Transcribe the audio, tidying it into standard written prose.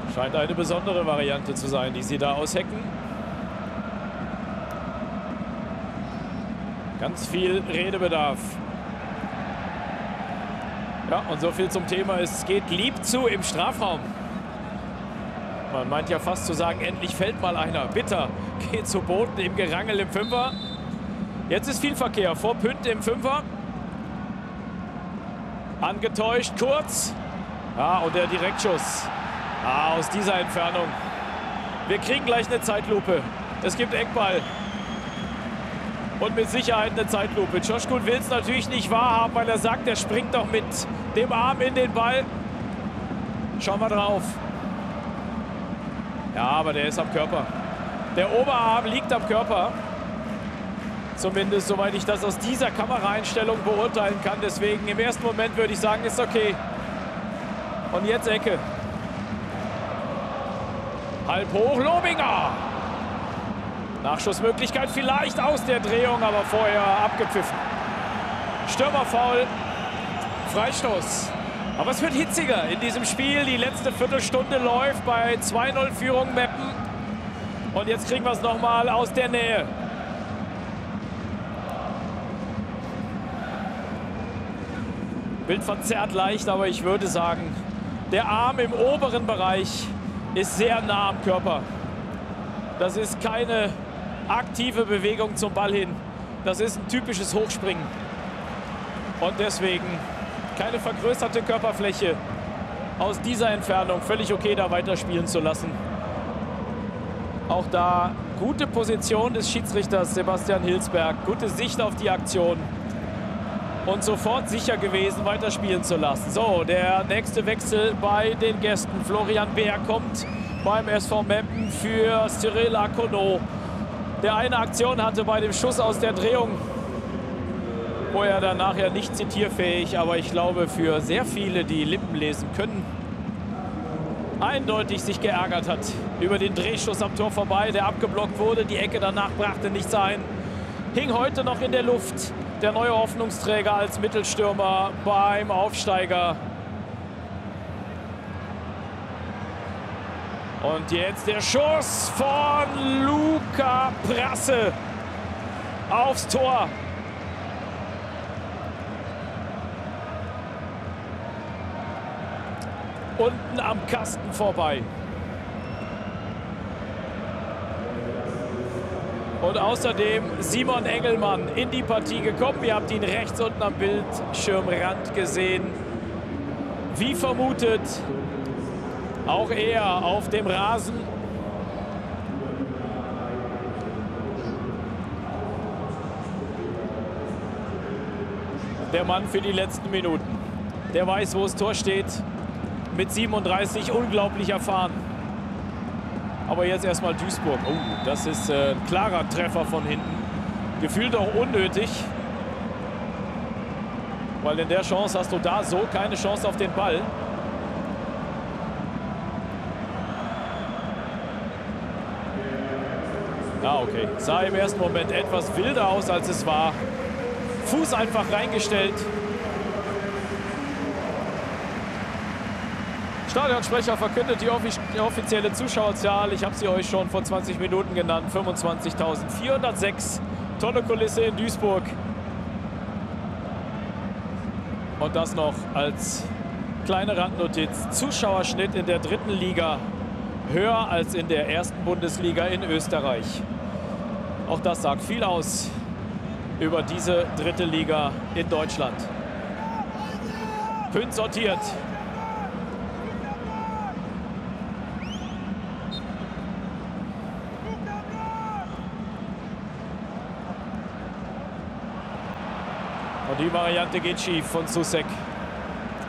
Scheint eine besondere Variante zu sein, die sie da aushecken. Ganz viel Redebedarf. Ja, und so viel zum Thema, es geht lieb zu im Strafraum. Man meint ja fast zu sagen, endlich fällt mal einer. Bitter geht zu Boden im Gerangel im Fünfer. Jetzt ist viel Verkehr vor Pünd im Fünfer. Angetäuscht, kurz. Und der Direktschuss. Aus dieser Entfernung. Wir kriegen gleich eine Zeitlupe. Es gibt Eckball. Und mit Sicherheit eine Zeitlupe. Çoşkun will es natürlich nicht wahrhaben, weil er sagt, er springt doch mit dem Arm in den Ball. Schauen wir drauf. Ja, aber der ist am Körper. Der Oberarm liegt am Körper. Zumindest, soweit ich das aus dieser Kameraeinstellung beurteilen kann. Deswegen im ersten Moment würde ich sagen, ist okay. Und jetzt Ecke. Halb hoch, Lobinger. Nachschussmöglichkeit vielleicht aus der Drehung, aber vorher abgepfiffen. Stürmerfoul, Freistoß. Aber es wird hitziger in diesem Spiel. Die letzte Viertelstunde läuft bei 2-0 Führung Meppen. Und jetzt kriegen wir es nochmal aus der Nähe. Bild verzerrt leicht, aber ich würde sagen, der Arm im oberen Bereich ist sehr nah am Körper. Das ist keine aktive Bewegung zum Ball hin. Das ist ein typisches Hochspringen. Und deswegen keine vergrößerte Körperfläche. Aus dieser Entfernung völlig okay, da weiterspielen zu lassen. Auch da gute Position des Schiedsrichters Sebastian Hilsberg. Gute Sicht auf die Aktion. Und sofort sicher gewesen, weiterspielen zu lassen. So, der nächste Wechsel bei den Gästen. Florian Beer kommt beim SV Meppen für Cyril Akono. Der eine Aktion hatte bei dem Schuss aus der Drehung, wo er dann nachher nicht zitierfähig, aber ich glaube für sehr viele, die Lippen lesen können, eindeutig sich geärgert hat über den Drehschuss am Tor vorbei, der abgeblockt wurde. Die Ecke danach brachte nichts ein. Hing heute noch in der Luft. Der neue Hoffnungsträger als Mittelstürmer beim Aufsteiger. Und jetzt der Schuss von Luca Prasse aufs Tor. Unten am Kasten vorbei. Und außerdem Simon Engelmann in die Partie gekommen. Ihr habt ihn rechts unten am Bildschirmrand gesehen. Wie vermutet, auch er auf dem Rasen. Der Mann für die letzten Minuten. Der weiß, wo das Tor steht. Mit 37 unglaublich erfahren. Aber jetzt erstmal Duisburg. Oh, das ist ein klarer Treffer von hinten. Gefühlt auch unnötig. Weil in der Chance hast du da so keine Chance auf den Ball. Ja, okay. Sah im ersten Moment etwas wilder aus, als es war. Fuß einfach reingestellt. Stadionsprecher verkündet die offizielle Zuschauerzahl. Ich habe sie euch schon vor 20 Minuten genannt. 25.406. Tolle Kulisse in Duisburg. Und das noch als kleine Randnotiz. Zuschauerschnitt in der dritten Liga höher als in der ersten Bundesliga in Österreich. Auch das sagt viel aus über diese dritte Liga in Deutschland. Pünd sortiert. Und die Variante geht schief von Susek.